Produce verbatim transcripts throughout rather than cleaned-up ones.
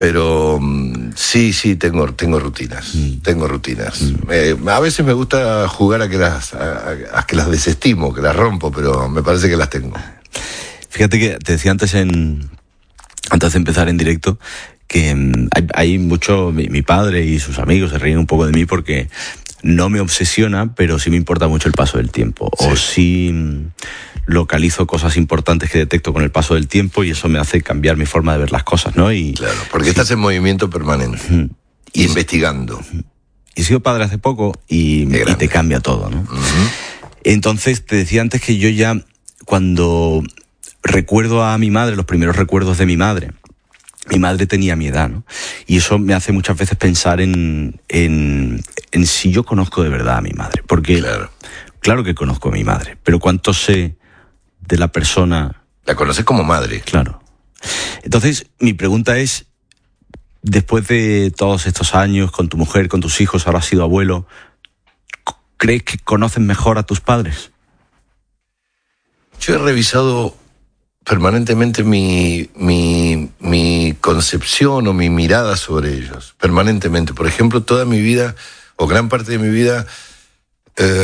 Pero mm, sí, sí, tengo, tengo rutinas, mm. tengo rutinas. Mm. Eh, a veces me gusta jugar a que las a, a que las desestimo, que las rompo, pero me parece que las tengo. Fíjate que te decía antes, en, antes de empezar en directo, que um, hay, hay mucho, mi, mi padre y sus amigos se ríen un poco de mí porque no me obsesiona, pero sí me importa mucho el paso del tiempo. Sí. O sí um, localizo cosas importantes que detecto con el paso del tiempo y eso me hace cambiar mi forma de ver las cosas, ¿no? Y, claro, porque sí. estás en movimiento permanente uh-huh. y, y investigando. Uh-huh. Y he sido padre hace poco y, y te cambia todo, ¿no? Uh-huh. Entonces, te decía antes que yo ya, cuando recuerdo a mi madre, los primeros recuerdos de mi madre, mi madre tenía mi edad, ¿no? Y eso me hace muchas veces pensar en, en, en si yo conozco de verdad a mi madre. Porque, claro, claro que conozco a mi madre, pero ¿cuánto sé de la persona? La conoces como madre. Claro. Entonces, mi pregunta es, después de todos estos años con tu mujer, con tus hijos, ahora has sido abuelo, ¿crees que conoces mejor a tus padres? Yo he revisado permanentemente mi, mi, mi concepción o mi mirada sobre ellos, permanentemente. Por ejemplo, toda mi vida, o gran parte de mi vida, eh,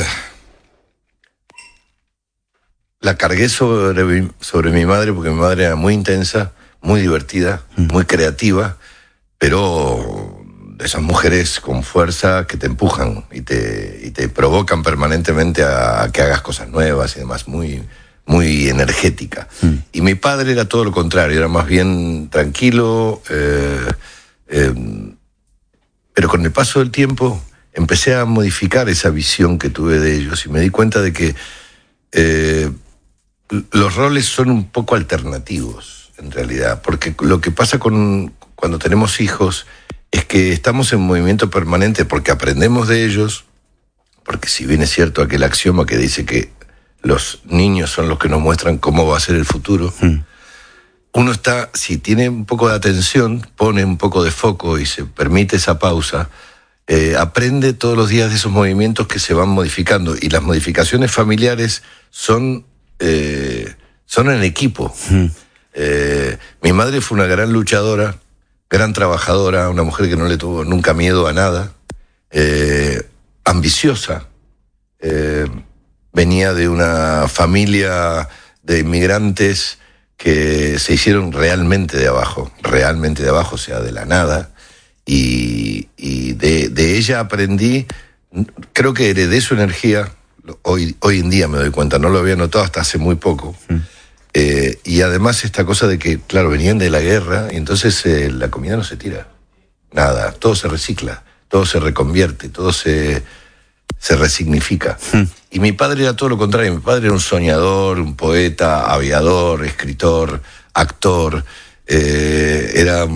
la cargué sobre mi, sobre mi madre, porque mi madre era muy intensa, muy divertida, mm. muy creativa, pero de esas mujeres con fuerza que te empujan y te, y te provocan permanentemente a, a que hagas cosas nuevas y demás, muy, muy energética. Mm. Y mi padre era todo lo contrario, era más bien tranquilo, eh, eh, pero con el paso del tiempo empecé a modificar esa visión que tuve de ellos y me di cuenta de que eh, los roles son un poco alternativos, en realidad, porque lo que pasa con, cuando tenemos hijos es que estamos en movimiento permanente porque aprendemos de ellos, porque si bien es cierto aquel axioma que dice que los niños son los que nos muestran cómo va a ser el futuro, mm. uno está, si tiene un poco de atención, pone un poco de foco y se permite esa pausa, eh, aprende todos los días de esos movimientos que se van modificando, y las modificaciones familiares son, eh, son en equipo. Mm. Eh, mi madre fue una gran luchadora, gran trabajadora, una mujer que no le tuvo nunca miedo a nada, eh, ambiciosa, eh, venía de una familia de inmigrantes que se hicieron realmente de abajo, realmente de abajo, o sea, de la nada, y, y de, de ella aprendí, creo que heredé su energía, hoy, hoy en día me doy cuenta, no lo había notado hasta hace muy poco, mm. eh, y además esta cosa de que, claro, venían de la guerra, y entonces eh, la comida no se tira, nada, todo se recicla, todo se reconvierte, todo se... se resignifica. Hmm. Y mi padre era todo lo contrario. Mi padre era un soñador, un poeta, aviador, escritor, actor. Eh, era,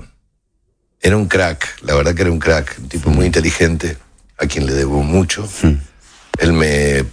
era un crack, la verdad que era un crack, un tipo hmm. muy inteligente, a quien le debo mucho. Hmm. Él me...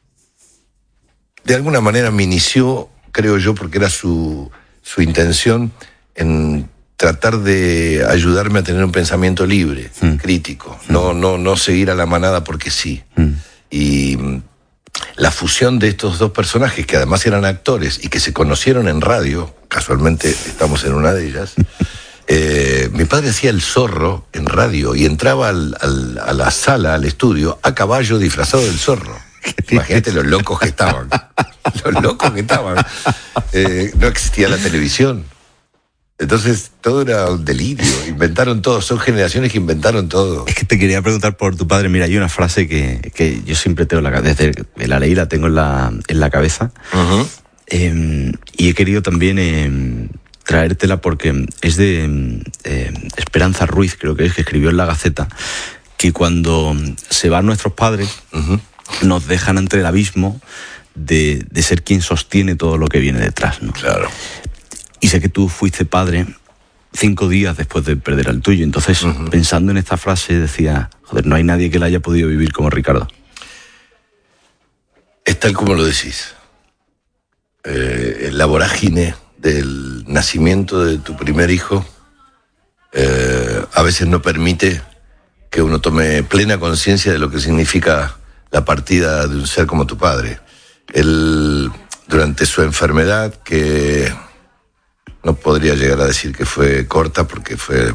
de alguna manera me inició, creo yo, porque era su, su intención, en tratar de ayudarme a tener un pensamiento libre, mm. crítico, mm. no, no, no seguir a la manada porque sí. Mm. Y la fusión de estos dos personajes, que además eran actores y que se conocieron en radio, casualmente estamos en una de ellas, eh, mi padre hacía el zorro en radio y entraba al, al, a la sala, al estudio, a caballo disfrazado del zorro. Imagínate los locos que estaban. Los locos que estaban. Eh, no existía la televisión. Entonces todo era un delirio, inventaron todo, son generaciones que inventaron todo. Es que te quería preguntar por tu padre. Mira, hay una frase que, que yo siempre tengo en la cabeza, desde que la leí la tengo en la, en la cabeza, uh-huh. eh, y he querido también eh, traértela porque es de eh, Esperanza Ruiz, creo que es, que escribió en La Gaceta, que cuando se van nuestros padres, uh-huh. nos dejan ante el abismo de, de ser quien sostiene todo lo que viene detrás, ¿no? Claro. Y sé que tú fuiste padre cinco días después de perder al tuyo. Entonces, uh-huh. pensando en esta frase, decía, joder, no hay nadie que la haya podido vivir como Ricardo. Es tal como lo decís. Eh, la vorágine del nacimiento de tu primer hijo eh, a veces no permite que uno tome plena conciencia de lo que significa la partida de un ser como tu padre. Él, durante su enfermedad, que... no podría llegar a decir que fue corta porque fue